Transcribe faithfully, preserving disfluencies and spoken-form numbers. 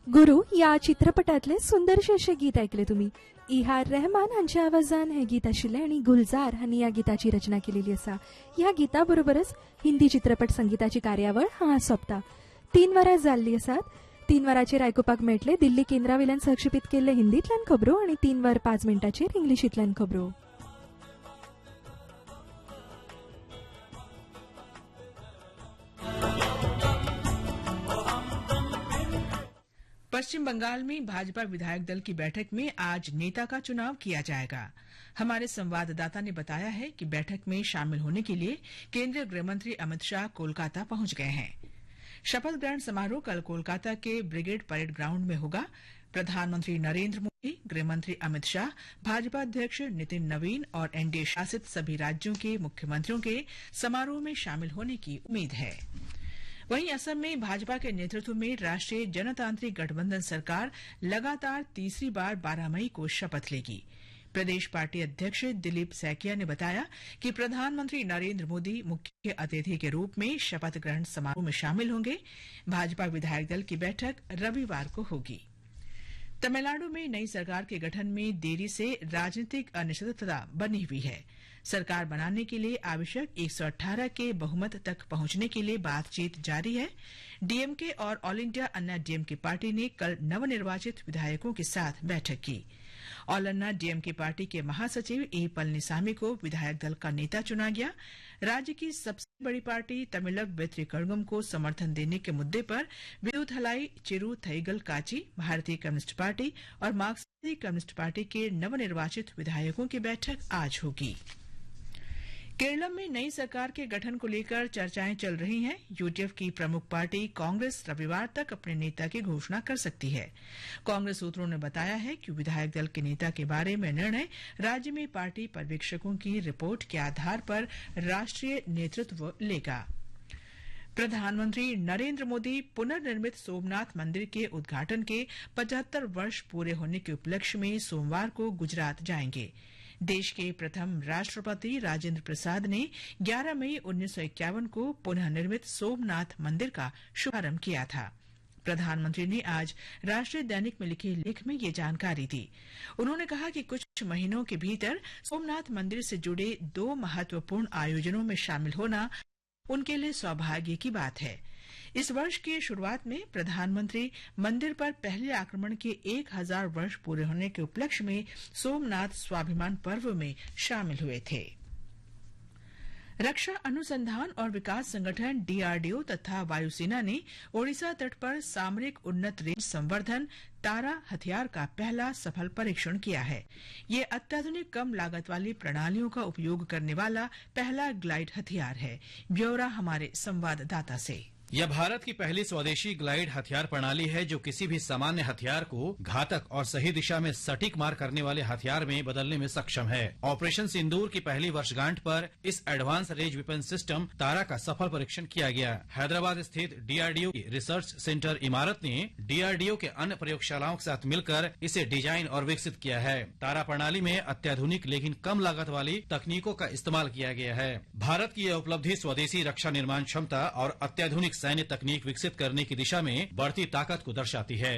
गुरु या चित्रपटातले सुंदरशे असे गीत ऐकले तुम्ही. ए आर रहमान हांच्या आवाजान हे गीत आशिल्ले आणि गुलजार हांनी या गीताची रचना केलेली असा. ह्या गिता बरोबरच हिंदी चित्रपट संगीताची कार्यावळ हांगा सोंपता. तीन वरां जाल्ली आसात. तीन वरांचेर आयकुपाक मेळटले दिल्ली केंद्रावेल्यान सहक्षेपीत केल्ले हिंदींतल्यान खबरो आणि तीन वर पाच मिनटांचेर इंग्लिशींतल्यान खबरो. पश्चिम बंगाल में भाजपा विधायक दल की बैठक में आज नेता का चुनाव किया जाएगा. हमारे संवाददाता ने बताया है कि बैठक में शामिल होने के लिए केंद्रीय गृहमंत्री अमित शाह कोलकाता पहुंच गए हैं. शपथ ग्रहण समारोह कल कोलकाता के ब्रिगेड परेड ग्राउंड में होगा. प्रधानमंत्री नरेंद्र मोदी, गृहमंत्री अमित शाह, भाजपा अध्यक्ष नितिन नवीन और एनडीए शासित सभी राज्यों के मुख्यमंत्रियों के समारोह में शामिल होने की उम्मीद है. वहीं असम में भाजपा के नेतृत्व में राष्ट्रीय जनतांत्रिक गठबंधन सरकार लगातार तीसरी बार बारह मई को शपथ लेगी. प्रदेश पार्टी अध्यक्ष दिलीप सैकिया ने बताया कि प्रधानमंत्री नरेंद्र मोदी मुख्य अतिथि के रूप में शपथ ग्रहण समारोह में शामिल होंगे. भाजपा विधायक दल की बैठक रविवार को होगी. तमिलनाडु में नई सरकार के गठन में देरी से राजनीतिक अनिश्चितता बनी हुई है. सरकार बनाने के लिए आवश्यक एक सौ अठारह के बहुमत तक पहुंचने के लिए बातचीत जारी है. डीएमके और ऑल इंडिया अन्ना डीएमके पार्टी ने कल नवनिर्वाचित विधायकों के साथ बैठक की. ऑल अन्ना डीएमके पार्टी के महासचिव ए पलनीसामी को विधायक दल का नेता चुना गया. राज्य की सबसे बड़ी पार्टी तमिलक वेत्री कड़गम को समर्थन देने के मुद्दे पर विदुथलाई चिरू थईगल काची, भारतीय कम्युनिस्ट पार्टी और मार्क्सवादी कम्युनिस्ट पार्टी के नवनिर्वाचित विधायकों की बैठक आज होगी. केरलम में नई सरकार के गठन को लेकर चर्चाएं चल रही हैं. यूडीएफ की प्रमुख पार्टी कांग्रेस रविवार तक अपने नेता की घोषणा कर सकती है. कांग्रेस सूत्रों ने बताया है कि विधायक दल के नेता के बारे में निर्णय राज्य में पार्टी पर्यवेक्षकों की रिपोर्ट के आधार पर राष्ट्रीय नेतृत्व लेगा. प्रधानमंत्री नरेंद्र मोदी पुनर्निर्मित सोमनाथ मंदिर के उद्घाटन के पचहत्तर वर्ष पूरे होने के उपलक्ष्य में सोमवार को गुजरात जाएंगे. देश के प्रथम राष्ट्रपति राजेंद्र प्रसाद ने ग्यारह मई उन्नीस सौ इक्यावन को पुनः निर्मित सोमनाथ मंदिर का शुभारंभ किया था. प्रधानमंत्री ने आज राष्ट्रीय दैनिक में लिखे लेख में ये जानकारी दी. उन्होंने कहा कि कुछ महीनों के भीतर सोमनाथ मंदिर से जुड़े दो महत्वपूर्ण आयोजनों में शामिल होना उनके लिए सौभाग्य की बात है. इस वर्ष की शुरुआत में प्रधानमंत्री मंदिर पर पहले आक्रमण के एक हजार वर्ष पूरे होने के उपलक्ष्य में सोमनाथ स्वाभिमान पर्व में शामिल हुए थे. रक्षा अनुसंधान और विकास संगठन डीआरडीओ तथा वायुसेना ने ओडिशा तट पर सामरिक उन्नत रेंज संवर्धन तारा हथियार का पहला सफल परीक्षण किया है. ये अत्याधुनिक कम लागत वाली प्रणालियों का उपयोग करने वाला पहला ग्लाइड हथियार है. ब्यौरा हमारे संवाददाता से. यह भारत की पहली स्वदेशी ग्लाइड हथियार प्रणाली है जो किसी भी सामान्य हथियार को घातक और सही दिशा में सटीक मार करने वाले हथियार में बदलने में सक्षम है. ऑपरेशन सिंदूर की पहली वर्षगांठ पर इस एडवांस रेंज वेपन सिस्टम तारा का सफल परीक्षण किया गया. हैदराबाद स्थित डीआरडीओ की रिसर्च सेंटर इमारत ने डीआरडीओ के अन्य प्रयोगशालाओं के साथ मिलकर इसे डिजाइन और विकसित किया है. तारा प्रणाली में अत्याधुनिक लेकिन कम लागत वाली तकनीकों का इस्तेमाल किया गया है. भारत की यह उपलब्धि स्वदेशी रक्षा निर्माण क्षमता और अत्याधुनिक सैन्य तकनीक विकसित करने की दिशा में बढ़ती ताकत को दर्शाती है.